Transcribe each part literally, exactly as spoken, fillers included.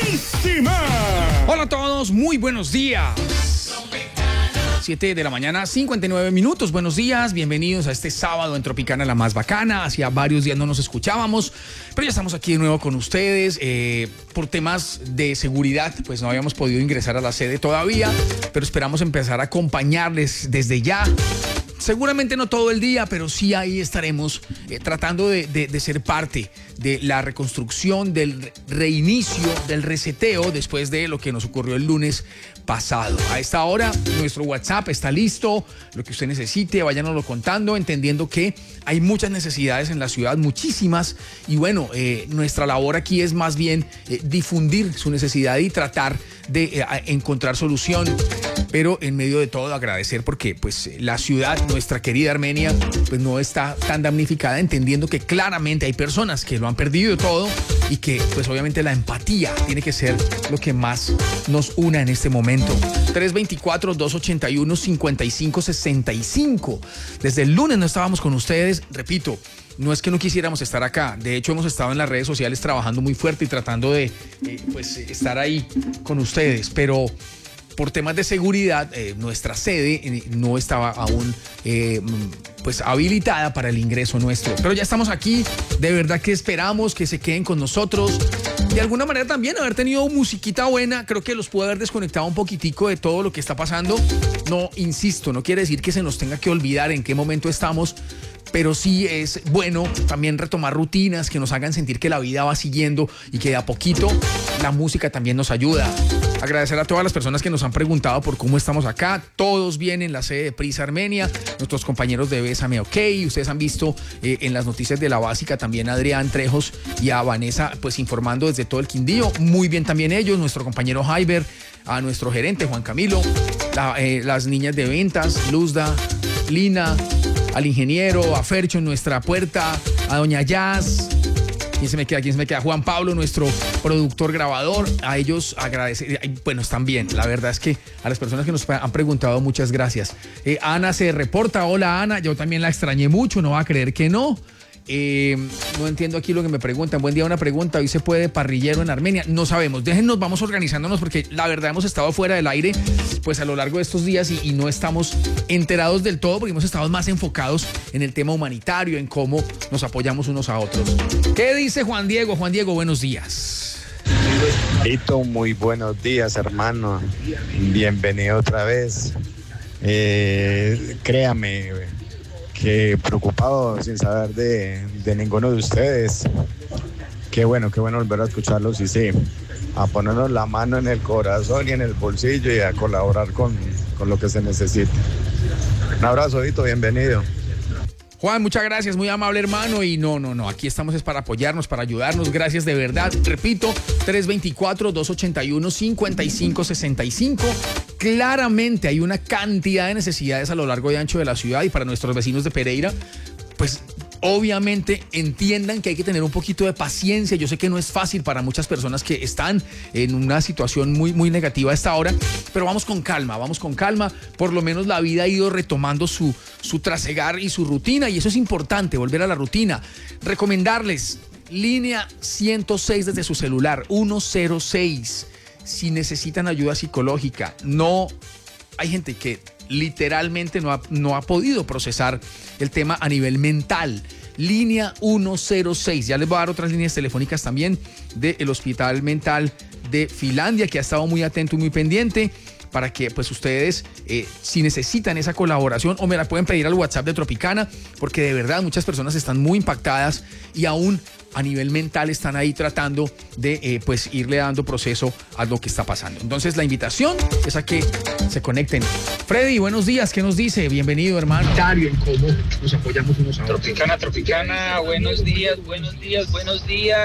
buenísima. Hola a todos, muy buenos días. siete de la mañana, cincuenta y nueve minutos. Buenos días, bienvenidos a este sábado en Tropicana, la más bacana. Hacía varios días no nos escuchábamos, pero ya estamos aquí de nuevo con ustedes. Eh, por temas de seguridad, pues no habíamos podido ingresar a la sede todavía, pero esperamos empezar a acompañarles desde ya. Seguramente no todo el día, pero sí ahí estaremos eh, tratando de, de, de ser parte de la reconstrucción, del reinicio, del reseteo después de lo que nos ocurrió el lunes pasado. A esta hora nuestro WhatsApp está listo, lo que usted necesite, váyanoslo contando, entendiendo que hay muchas necesidades en la ciudad, muchísimas, y bueno, eh, nuestra labor aquí es más bien eh, difundir su necesidad y tratar de eh, encontrar solución. Pero en medio de todo agradecer porque pues la ciudad, nuestra querida Armenia, pues no está tan damnificada, entendiendo que claramente hay personas que lo han perdido todo y que pues obviamente la empatía tiene que ser lo que más nos una en este momento. tres dos cuatro, dos ocho uno, cinco cinco seis cinco. Desde el lunes no estábamos con ustedes, repito. No es que no quisiéramos estar acá, de hecho hemos estado en las redes sociales trabajando muy fuerte y tratando de eh, pues estar ahí con ustedes, pero por temas de seguridad, eh, nuestra sede eh, no estaba aún eh, pues habilitada para el ingreso nuestro. Pero ya estamos aquí, de verdad que esperamos que se queden con nosotros. De alguna manera también haber tenido musiquita buena, creo que los pudo haber desconectado un poquitico de todo lo que está pasando. No, insisto, no quiere decir que se nos tenga que olvidar en qué momento estamos, pero sí es bueno también retomar rutinas que nos hagan sentir que la vida va siguiendo y que de a poquito la música también nos ayuda. Agradecer a todas las personas que nos han preguntado por cómo estamos acá. Todos bien en la sede de Prisa Armenia, nuestros compañeros de Bésame OK. Ustedes han visto eh, en las noticias de La Básica también a Adrián Trejos y a Vanessa pues informando desde todo el Quindío. Muy bien también ellos, nuestro compañero Jaiber, a nuestro gerente Juan Camilo, la, eh, las niñas de ventas, Luzda, Lina, al ingeniero, a Fercho en nuestra puerta, a Doña Jazz. ¿Quién se me queda? ¿Quién se me queda? Juan Pablo, nuestro productor grabador. A ellos agradecer. Bueno, están bien. La verdad es que a las personas que nos han preguntado, muchas gracias. Eh, Ana se reporta. Hola, Ana. Yo también la extrañé mucho. No va a creer que no. Eh, no entiendo aquí lo que me preguntan. Buen día, una pregunta. ¿Hoy se puede parrillero en Armenia? No sabemos. Déjennos, vamos organizándonos porque la verdad hemos estado fuera del aire pues a lo largo de estos días y, y no estamos enterados del todo porque hemos estado más enfocados en el tema humanitario, en cómo nos apoyamos unos a otros. ¿Qué dice Juan Diego? Juan Diego, buenos días. Hito, muy buenos días, hermano. Bienvenido otra vez. Eh, créame que preocupado sin saber de, de ninguno de ustedes. Qué bueno, qué bueno volver a escucharlos y sí, a ponernos la mano en el corazón y en el bolsillo y a colaborar con, con lo que se necesite. Un abrazo, Hito, bienvenido. Juan, muchas gracias, muy amable hermano. Y no, no, no, aquí estamos es para apoyarnos, para ayudarnos. Gracias de verdad. Repito, tres dos cuatro, dos ocho uno, cinco cinco seis cinco. Claramente hay una cantidad de necesidades a lo largo y ancho de la ciudad y para nuestros vecinos de Pereira, pues obviamente entiendan que hay que tener un poquito de paciencia. Yo sé que no es fácil para muchas personas que están en una situación muy, muy negativa a esta hora, pero vamos con calma, vamos con calma. Por lo menos la vida ha ido retomando su, su trasegar y su rutina y eso es importante, volver a la rutina. Recomendarles línea ciento seis desde su celular, ciento seis. Si necesitan ayuda psicológica, no hay gente que literalmente no ha, no ha podido procesar el tema a nivel mental. Línea ciento seis. Ya les voy a dar otras líneas telefónicas también del Hospital Mental de Finlandia, que ha estado muy atento y muy pendiente para que pues ustedes eh, si necesitan esa colaboración o me la pueden pedir al WhatsApp de Tropicana, porque de verdad muchas personas están muy impactadas y aún a nivel mental están ahí tratando de eh, pues irle dando proceso a lo que está pasando. Entonces la invitación es a que se conecten. Freddy, buenos días, ¿qué nos dice? Bienvenido, hermano. En cómo nos apoyamos unos a otros. Tropicana, Tropicana, buenos días, buenos días, buenos días.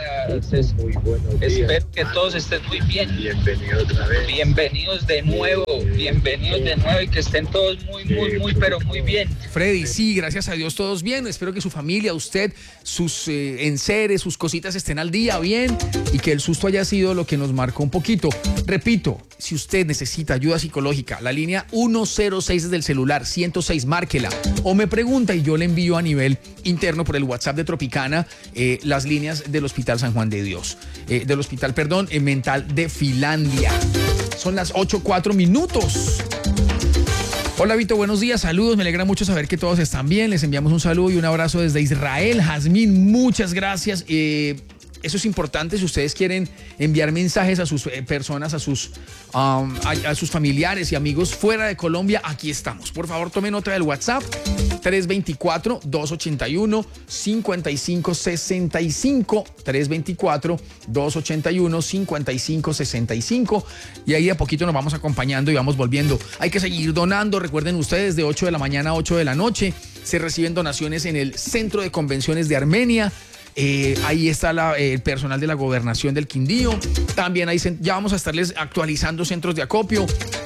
Es muy buenos días. Espero que todos estén muy bien. Bienvenidos otra vez. Bienvenidos de nuevo, bienvenidos de nuevo y que estén todos muy, muy, muy, pero muy bien. Freddy, sí, gracias a Dios todos bien. Espero que su familia, usted, sus eh, enseres, sus cositas estén al día, bien, y que el susto haya sido lo que nos marcó un poquito. Repito, si usted necesita ayuda psicológica, la línea ciento seis desde el celular, ciento seis, márquela. O me pregunta y yo le envío a nivel interno por el WhatsApp de Tropicana eh, las líneas del Hospital San San Juan de Dios, eh, del hospital, perdón, eh, mental de Finlandia. Son las ocho, cuatro minutos. Hola Vito, buenos días, saludos, me alegra mucho saber que todos están bien, les enviamos un saludo y un abrazo desde Israel. Jazmín, muchas gracias. Eh, Eso es importante si ustedes quieren enviar mensajes a sus eh, personas, a sus, um, a, a sus familiares y amigos fuera de Colombia. Aquí estamos. Por favor, tomen nota del WhatsApp tres dos cuatro, dos ocho uno, cinco cinco seis cinco. tres dos cuatro, dos ocho uno, cinco cinco seis cinco. Y ahí de a poquito nos vamos acompañando y vamos volviendo. Hay que seguir donando. Recuerden ustedes, de ocho de la mañana a ocho de la noche se reciben donaciones en el Centro de Convenciones de Armenia. Eh, ahí está la, eh, el personal de la gobernación del Quindío. También ahí ya vamos a estarles actualizando centros de acopio.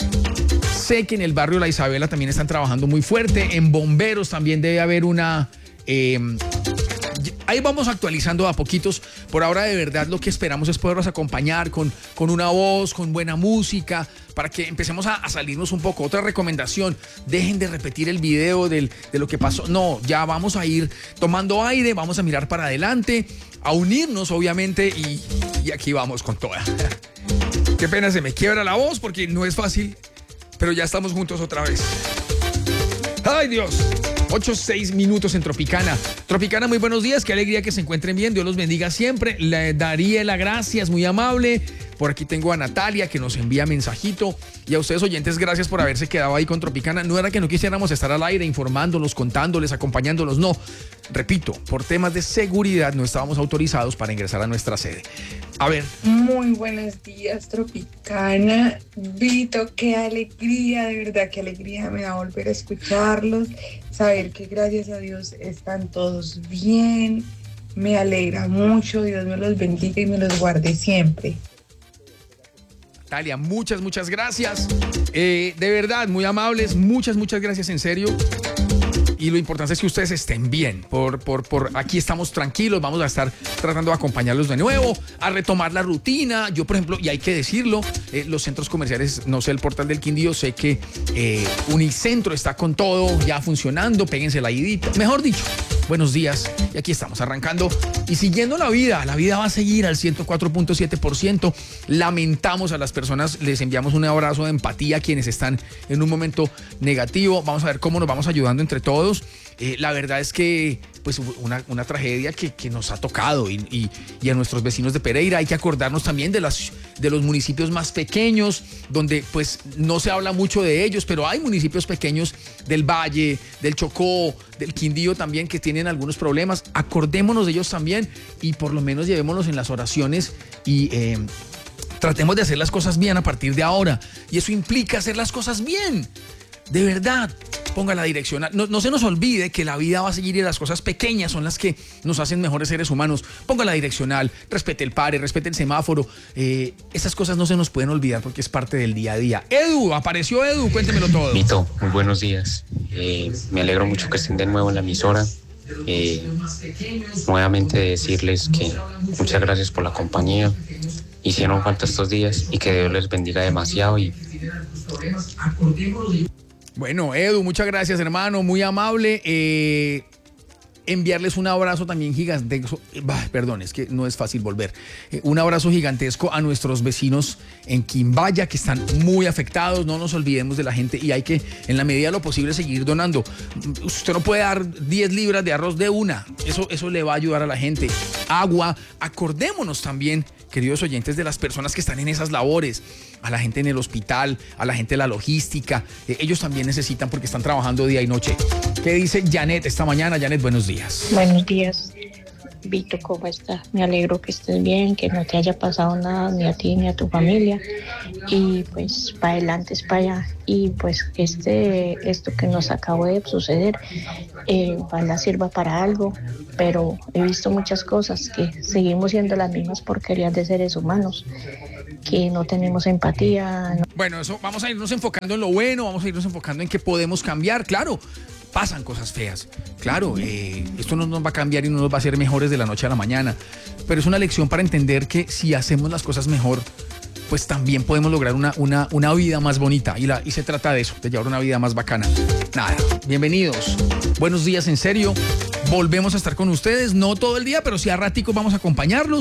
Sé que en el barrio La Isabela también están trabajando muy fuerte. En bomberos también debe haber una... Eh, ahí vamos actualizando a poquitos. Por ahora, de verdad, lo que esperamos es poderlos acompañar con, con una voz, con buena música, para que empecemos a, a salirnos un poco. Otra recomendación, dejen de repetir el video del, de lo que pasó. No, ya vamos a ir tomando aire, vamos a mirar para adelante, a unirnos, obviamente, y, y aquí vamos con toda. Qué pena, se me quiebra la voz porque no es fácil, pero ya estamos juntos otra vez. ¡Ay, Dios! ocho, seis minutos en Tropicana. Tropicana, muy buenos días, qué alegría que se encuentren bien, Dios los bendiga siempre. Le daría las gracias, muy amable. Por aquí tengo a Natalia que nos envía mensajito. Y a ustedes oyentes, gracias por haberse quedado ahí con Tropicana. No era que no quisiéramos estar al aire informándolos, contándoles, acompañándolos, no. Repito, por temas de seguridad no estábamos autorizados para ingresar a nuestra sede. A ver. Muy buenos días, Tropicana. Vito, qué alegría, de verdad, qué alegría me da volver a escucharlos. Saber que gracias a Dios están todos bien. Me alegra mucho. Dios me los bendiga y me los guarde siempre. Natalia, muchas, muchas gracias. Eh, de verdad, muy amables. Muchas, muchas gracias, en serio. Y lo importante es que ustedes estén bien. Por, por, por aquí estamos tranquilos. Vamos a estar tratando de acompañarlos de nuevo, a retomar la rutina. Yo, por ejemplo, y hay que decirlo, eh, los centros comerciales, no sé, el Portal del Quindío, sé que eh, Unicentro está con todo ya funcionando. Péguense la idita. Mejor dicho, buenos días. Y aquí estamos arrancando y siguiendo la vida. La vida va a seguir al ciento cuatro punto siete por ciento. Lamentamos a las personas, les enviamos un abrazo de empatía a quienes están en un momento negativo. Vamos a ver cómo nos vamos ayudando entre todos. Eh, la verdad es que pues una, una tragedia que, que nos ha tocado y, y, y a nuestros vecinos de Pereira. Hay que acordarnos también de, las, de los municipios más pequeños, donde pues no se habla mucho de ellos, pero hay municipios pequeños del Valle, del Chocó, del Quindío también, que tienen algunos problemas. Acordémonos de ellos también y por lo menos llevémonos en las oraciones y eh, tratemos de hacer las cosas bien a partir de ahora. Y eso implica hacer las cosas bien. De verdad, ponga la direccional. No, no se nos olvide que la vida va a seguir y las cosas pequeñas son las que nos hacen mejores seres humanos. Ponga la direccional, respete el pare, respete el semáforo. Eh, esas cosas no se nos pueden olvidar porque es parte del día a día. Edu, apareció Edu, cuéntemelo todo. Vito, muy buenos días. Eh, me alegro mucho que estén de nuevo en la emisora. Eh, nuevamente decirles que muchas gracias por la compañía. Hicieron falta estos días y que Dios les bendiga demasiado. Y bueno, Edu, muchas gracias, hermano, muy amable. Eh, enviarles un abrazo también gigantesco. Bah, perdón, es que no es fácil volver. Eh, un abrazo gigantesco a nuestros vecinos en Quimbaya, que están muy afectados. No nos olvidemos de la gente y hay que, en la medida de lo posible, seguir donando. Usted no puede dar diez libras de arroz de una. Eso, eso le va a ayudar a la gente. Agua. Acordémonos también, queridos oyentes, de las personas que están en esas labores, a la gente en el hospital, a la gente de la logística. Eh, ellos también necesitan porque están trabajando día y noche. ¿Qué dice Janet esta mañana? Janet, buenos días. Buenos días, Vito, ¿cómo estás? Me alegro que estés bien, que no te haya pasado nada ni a ti ni a tu familia. Y pues para adelante es para allá. Y pues este, esto que nos acabó de suceder, eh, ojalá sirva para algo. Pero he visto muchas cosas que seguimos siendo las mismas porquerías de seres humanos, que no tenemos empatía. No. Bueno, eso vamos a irnos enfocando en lo bueno, vamos a irnos enfocando en que podemos cambiar, claro. Pasan cosas feas, claro, eh, esto no nos va a cambiar y no nos va a hacer mejores de la noche a la mañana, pero es una lección para entender que si hacemos las cosas mejor, pues también podemos lograr una, una, una vida más bonita y, la, y se trata de eso, de llevar una vida más bacana. Nada, bienvenidos, buenos días, en serio, volvemos a estar con ustedes, no todo el día, pero sí a raticos vamos a acompañarlos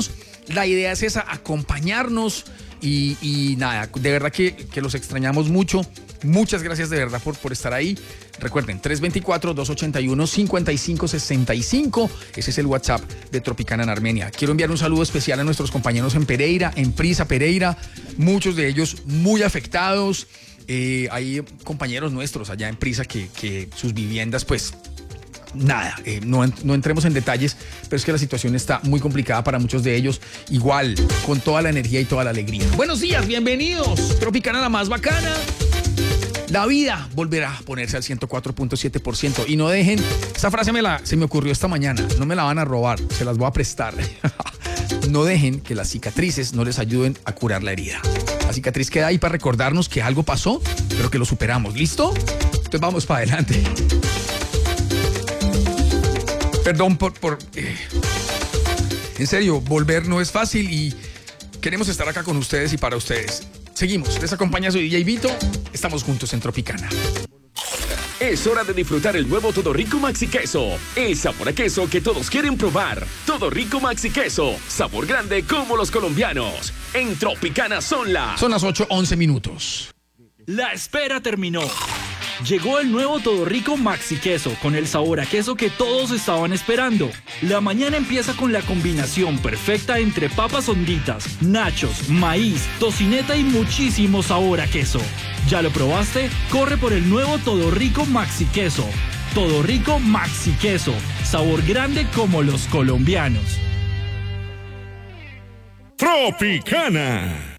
la idea es esa, acompañarnos y, y nada, de verdad que, que los extrañamos mucho. Muchas gracias de verdad por, por estar ahí. Recuerden, tres dos cuatro, dos ocho uno, cinco cinco seis cinco. Ese es el WhatsApp de Tropicana en Armenia. Quiero enviar un saludo especial a nuestros compañeros en Pereira, en Prisa Pereira. Muchos de ellos muy afectados. Eh, hay compañeros nuestros allá en Prisa que, que sus viviendas, pues, nada, eh, no, no entremos en detalles, pero es que la situación está muy complicada para muchos de ellos. Igual, con toda la energía y toda la alegría. Buenos días, bienvenidos. Tropicana la más bacana. La vida volverá a ponerse al ciento cuatro punto siete por ciento y no dejen, esta frase me la, se me ocurrió esta mañana, no me la van a robar, se las voy a prestar. No dejen que las cicatrices no les ayuden a curar la herida. La cicatriz queda ahí para recordarnos que algo pasó, pero que lo superamos. ¿Listo? Entonces vamos para adelante. Perdón por... por eh, en serio, volver no es fácil y queremos estar acá con ustedes y para ustedes. Seguimos, les acompaña su D J Vito, estamos juntos en Tropicana. Es hora de disfrutar el nuevo Todo Rico Maxi Queso. El sabor a queso que todos quieren probar. Todo Rico Maxi Queso. Sabor grande como los colombianos. En Tropicana son las... Son las ocho once minutos. La espera terminó. Llegó el nuevo Todo Rico Maxi Queso con el sabor a queso que todos estaban esperando. La mañana empieza con la combinación perfecta entre papas honditas, nachos, maíz, tocineta y muchísimo sabor a queso. ¿Ya lo probaste? Corre por el nuevo Todo Rico Maxi Queso. Todo Rico Maxi Queso. Sabor grande como los colombianos. Tropicana.